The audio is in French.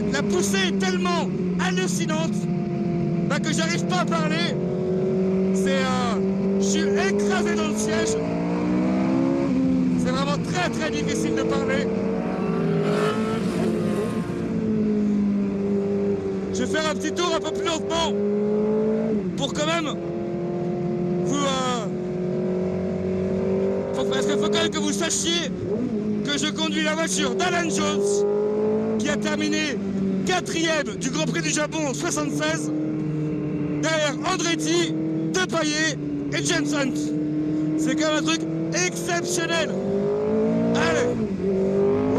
la poussée est tellement hallucinante bah, que j'arrive pas à parler. Je suis écrasé dans le siège. C'est vraiment très très difficile de parler. Je vais faire un petit tour un peu plus lentement pour quand même vous... Parce qu'il faut quand même que vous sachiez que je conduis la voiture d'Alan Jones qui a terminé 4e du Grand Prix du Japon en 76 derrière Andretti, Depailler et Jenson. C'est quand même un truc exceptionnel. Allez.